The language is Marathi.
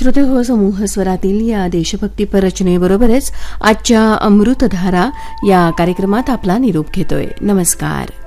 श्रोते हो, समूह स्वरातील या देशभक्तीपर रचनेबरोबरच आजच्या अमृतधारा या कार्यक्रमात आपला निरोप घेतोय. नमस्कार.